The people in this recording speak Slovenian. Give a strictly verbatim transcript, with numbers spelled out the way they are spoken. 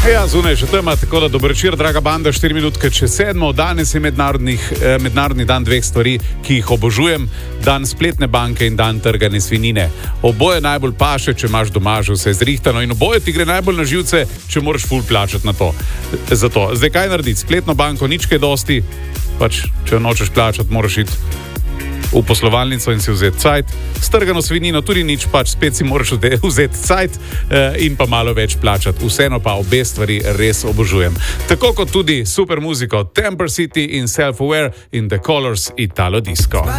Ja, zunaj še tema, tako da dober večer, draga banda, štiri minutke čez sedmo. Danes je eh, mednarodni dan dveh stvari, ki jih obožujem. Dan spletne banke in dan trgane svinine. Oboje najbolj paše, če imaš doma že vse zrihtano, in oboje ti gre najbolj na živce, če moraš ful plačati na to. Zato, zdaj kaj narediti? Spletno banko nič kaj dosti, pač, če jo nočeš plačati, moraš iti v poslovalnico in si vzeti cajt. Strgano svinino tudi nič, pač spet si moraš vzeti cajt eh, in pa malo več plačati. Vseeno pa obe stvari res obožujem. Tako kot tudi super muziko Temper City in Self-Aware in The Colors Italo Disco.